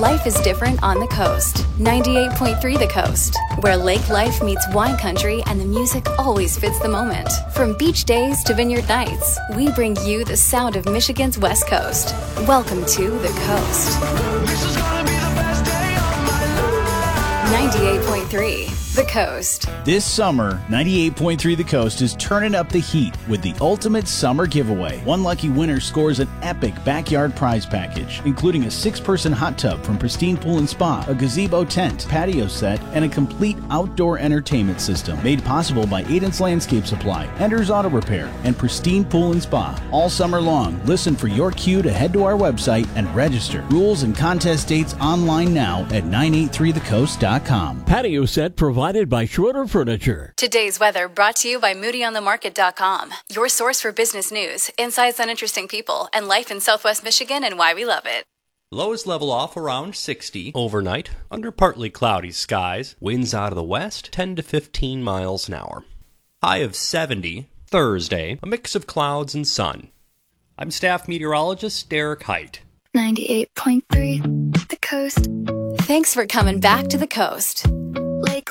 Life is different on the coast. 98.3 The Coast, where lake life meets wine country and the music always fits the moment. From beach days to vineyard nights, we bring you the sound of Michigan's West Coast. Welcome to The Coast. This is gonna be the best day of my life. 98.3 The Coast. This summer, 98.3 The Coast is turning up the heat with the ultimate summer giveaway. One lucky winner scores an epic backyard prize package, including a 6-person hot tub from Pristine Pool and Spa, a gazebo tent, patio set, and a complete outdoor entertainment system made possible by Aiden's Landscape Supply, Ender's Auto Repair, and Pristine Pool and Spa. All summer long, listen for your cue to head to our website and register. Rules and contest dates online now at 983thecoast.com. Patio set provided by Schroeder Furniture. Today's weather brought to you by MoodyOnTheMarket.com, your source for business news, insights on interesting people, and life in Southwest Michigan and why we love it. Lows level off around 60 overnight, under partly cloudy skies. Winds out of the west, 10 to 15 miles an hour. High of 70 Thursday, a mix of clouds and sun. I'm staff meteorologist Derek Height. 98.3 The Coast. Thanks for coming back to The Coast. Lake